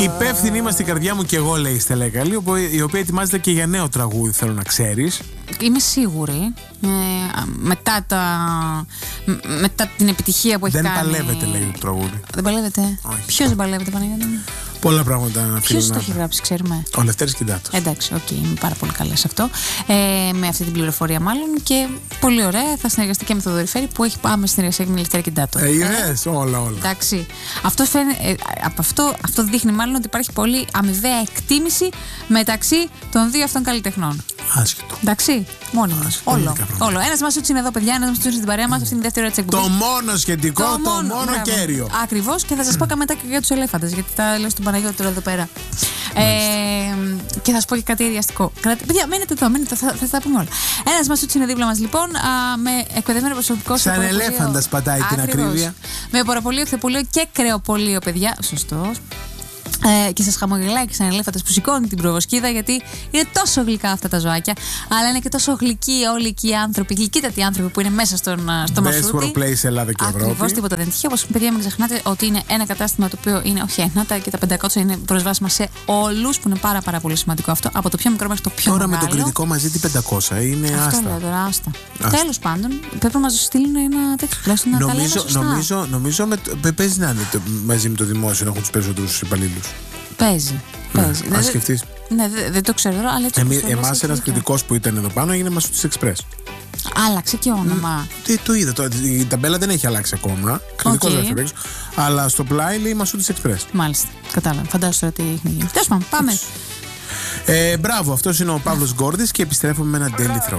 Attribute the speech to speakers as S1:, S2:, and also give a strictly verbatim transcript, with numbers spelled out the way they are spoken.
S1: Υπεύθυνη είμαστε η καρδιά μου και εγώ, λέει η Στέλλα Καλή, η οποία ετοιμάζεται και για νέο τραγούδι, θέλω να ξέρεις.
S2: Είμαι σίγουρη. Ε, μετά, τα, μετά την επιτυχία που έχει
S1: δεν
S2: κάνει.
S1: Δεν παλεύεται, λέει το τραγούδι.
S2: Δεν παλεύεται. Ποιος δεν παλεύεται, Παναγιώτη μου?
S1: Πολλά πράγματα.
S2: Ποιος το έχει γράψει, ξέρουμε?
S1: Ο Λευτέρης Κιντάτος.
S2: Εντάξει, οκ, okay, είμαι πάρα πολύ καλά σε αυτό. Ε, με αυτή την πληροφορία, μάλλον. Και πολύ ωραία, θα συνεργαστεί και με τον Δορυφέρη που έχει πάμε συνεργασία και με Λευτέρη Κιντάτο.
S1: Ε, είδες, ε, όλα, όλα.
S2: Εντάξει. Αυτό, φαίνε, ε, από αυτό, αυτό δείχνει μάλλον ότι υπάρχει πολύ αμοιβαία εκτίμηση μεταξύ των δύο αυτών καλλιτεχνών.
S1: Άσχετο.
S2: Εντάξει, μόνοι μας. Όλο. Όλο. Ένας μας είναι εδώ, παιδιά, ένας μας είναι στην παρέα μας. Αυτή είναι η δεύτερη ώρα της εκπομπής.
S1: Το μόνο σχετικό, το, το μόνο, μόνο κέριο.
S2: Ακριβώς, και θα σας πω και μετά και για τους ελέφαντες, γιατί τα λέω στον Παναγιώτη τώρα εδώ πέρα. Ε, και θα σας πω και κάτι ιδιαστικό. Παιδιά, μένετε εδώ, μένετε, θα, θα τα πούμε όλα. Ένας μας είναι δίπλα μας λοιπόν, α, με εκπαιδευμένο προσωπικό.
S1: Σαν ελέφαντας πατάει την ακρίβεια.
S2: Με ποροπολείο, χθεπολείο και κρεοπολείο, παιδιά. Σωστός. Ε, και σας χαμογελάει και σαν ελέφαντας που σηκώνει την προβοσκίδα, γιατί είναι τόσο γλυκά αυτά τα ζωάκια, αλλά είναι και τόσο γλυκοί όλοι εκεί οι άνθρωποι, γλυκύτατοι άνθρωποι που είναι μέσα στον, στο μασούτι.
S1: Best workplace Ελλάδα και Ευρώπη.
S2: Ακριβώς, τίποτα δεν τυχαίο. Όπως παιδιά, μην ξεχνάτε ότι είναι ένα κατάστημα το οποίο είναι όχι ένατα και τα πεντακόσια είναι προσβάσιμα σε όλους, που είναι πάρα, πάρα πολύ σημαντικό αυτό. Από το πιο μικρό μέχρι το πιο
S1: τώρα
S2: μεγάλο.
S1: Τώρα με το κριτικό μαζί τι πεντακόσια είναι
S2: αυτό
S1: άστα.
S2: Αυτό λέω τώρα, άστα. άστα. Τέλος πάντων, πρέπει να μας στείλουν ένα τέτοιο τουλάχιστον να
S1: νομίζω,
S2: τα λέμε σωστά.
S1: Νομίζω, νομίζω με, παίζει να είναι το, μαζί με το δημόσιο να έχουν τους περισσότερους υπαλλήλους.
S2: Παίζει. παίζει.
S1: Ναι, αν σκεφτείς.
S2: Ναι, δεν δε το ξέρω τώρα, αλλά έτσι.
S1: Εμεί, εμάς ένας κριτικός που ήταν εδώ πάνω έγινε Μασούτης Εξπρές.
S2: Άλλαξε και όνομα.
S1: Τι το είδα, το, η ταμπέλα δεν έχει αλλάξει ακόμα. Κριτικός okay. δεν αλλά στο πλάι λέει Μασούτης Εξπρές.
S2: Μάλιστα, κατάλαβα. Φαντάζομαι τώρα τι έχει γίνει. Τέλος πάντων, πάμε.
S1: Ε, μπράβο, αυτός είναι ο Παύλος Γκόρδης και επιστρέφουμε με ένα daily throw.